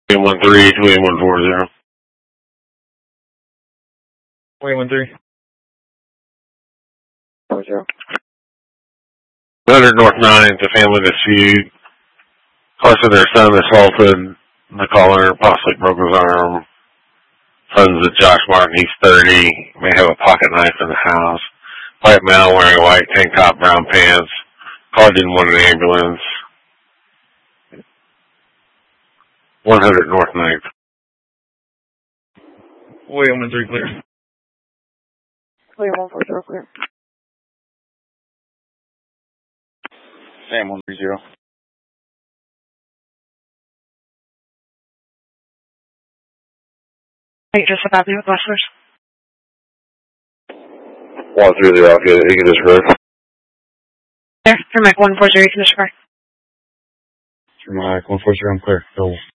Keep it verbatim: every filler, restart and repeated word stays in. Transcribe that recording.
two eight one three, two eight one four zero. two eight one three. four zero. one hundred North ninth, a family dispute. Question, their son assaulted the caller, possibly broke his arm. Son's a Josh Martin, he's thirty, may have a pocket knife in the house. White male wearing a white tank top, brown pants. Caller didn't want an ambulance. one hundred North ninth. two eight one three clear. two eight one four zero clear. Sam one three zero. Hey, just about me with Westlers. one three zero, okay, you can disregard. There, for Mike one four zero, you can disregard. Mike one four zero, I'm clear. Go.